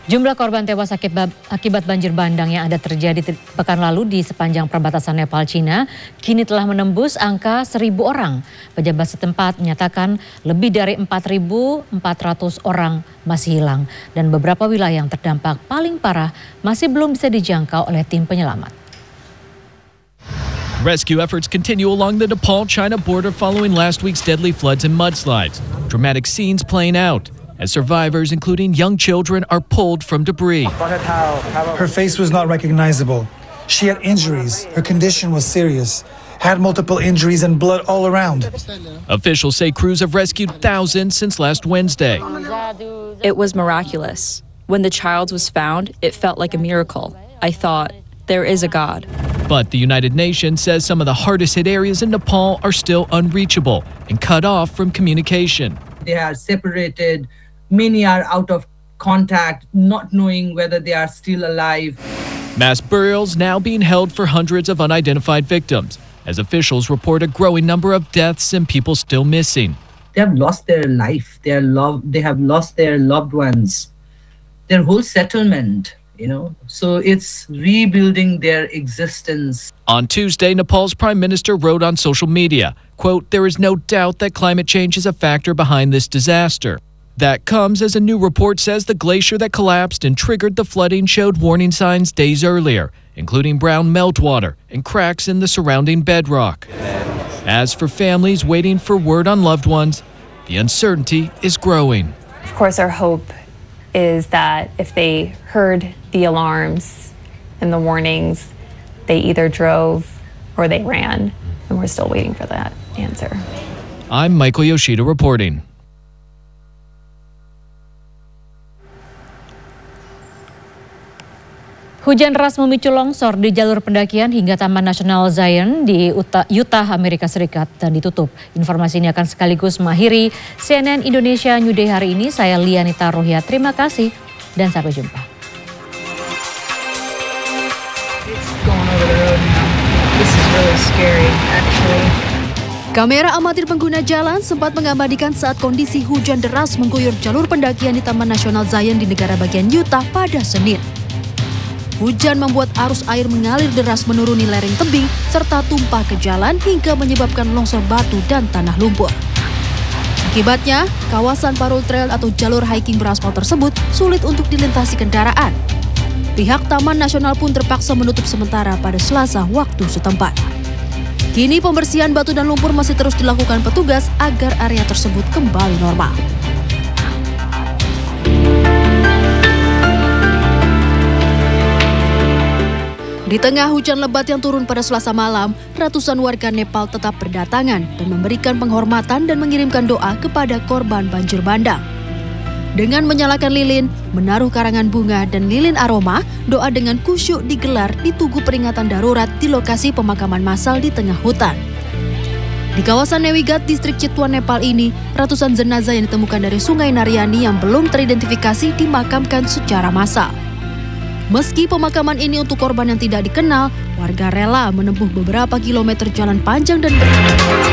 Jumlah korban tewas akibat banjir bandang yang ada terjadi pekan lalu di sepanjang perbatasan Nepal-Cina kini telah menembus angka 1.000 orang. Pejabat setempat menyatakan lebih dari 4.400 orang masih hilang dan beberapa wilayah yang terdampak paling parah masih belum bisa dijangkau oleh tim penyelamat. Rescue efforts continue along the Nepal-China border following last week's deadly floods and mudslides. Dramatic scenes playing out as survivors, including young children, are pulled from debris. Her face was not recognizable. She had injuries. Her condition was serious. Had multiple injuries and blood all around. Officials say crews have rescued thousands since last Wednesday. It was miraculous. When the child was found, it felt like a miracle. I thought, there is a God. But the United Nations says some of the hardest hit areas in Nepal are still unreachable and cut off from communication. They are separated. Many are out of contact, not knowing whether they are still alive. Mass burials now being held for hundreds of unidentified victims, as officials report a growing number of deaths and people still missing. They have lost their life, they have lost their loved ones, their whole settlement, so it's rebuilding their existence. On Tuesday, Nepal's Prime Minister wrote on social media, quote, "There is no doubt that climate change is a factor behind this disaster." That comes as a new report says the glacier that collapsed and triggered the flooding showed warning signs days earlier, including brown meltwater and cracks in the surrounding bedrock. As for families waiting for word on loved ones, the uncertainty is growing. Of course, our hope is that if they heard the alarms and the warnings, they either drove or they ran, and we're still waiting for that answer. I'm Michael Yoshida reporting. Hujan deras memicu longsor di jalur pendakian hingga Taman Nasional Zion di Utah, Amerika Serikat dan ditutup. Informasi ini akan sekaligus mengakhiri CNN Indonesia New Day hari ini. Saya Lianita Rohia, terima kasih dan sampai jumpa. Kamera amatir pengguna jalan sempat mengabadikan saat kondisi hujan deras mengguyur jalur pendakian di Taman Nasional Zion di negara bagian Utah pada Senin. Hujan membuat arus air mengalir deras menuruni lereng tebing serta tumpah ke jalan hingga menyebabkan longsor batu dan tanah lumpur. Akibatnya, kawasan Parole Trail atau jalur hiking beraspal tersebut sulit untuk dilintasi kendaraan. Pihak Taman Nasional pun terpaksa menutup sementara pada Selasa waktu setempat. Kini pembersihan batu dan lumpur masih terus dilakukan petugas agar area tersebut kembali normal. Di tengah hujan lebat yang turun pada Selasa malam, ratusan warga Nepal tetap berdatangan dan memberikan penghormatan dan mengirimkan doa kepada korban banjir bandang. Dengan menyalakan lilin, menaruh karangan bunga dan lilin aroma, doa dengan khusyuk digelar di tugu peringatan darurat di lokasi pemakaman massal di tengah hutan. Di kawasan Newigat, distrik Chitwan, Nepal ini, ratusan jenazah yang ditemukan dari Sungai Naryani yang belum teridentifikasi dimakamkan secara massal. Meski pemakaman ini untuk korban yang tidak dikenal, warga rela menempuh beberapa kilometer jalan panjang dan